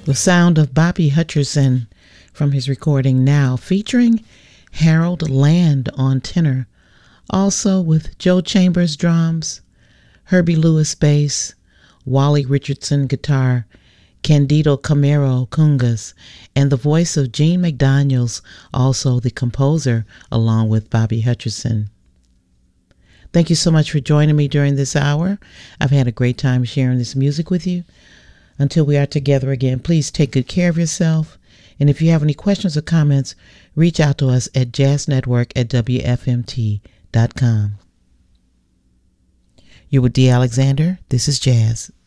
The sound of Bobby Hutcherson from his recording Now, featuring Harold Land on tenor, also with Joe Chambers drums, Herbie Lewis bass, Wally Richardson guitar, Candido Camero congas, and the voice of Gene McDaniels, also the composer, along with Bobby Hutcherson. Thank you so much for joining me during this hour. I've had a great time sharing this music with you. Until we are together again, please take good care of yourself. And if you have any questions or comments, reach out to us at jazznetwork@wfmt.com. You're with D. Alexander. This is Jazz.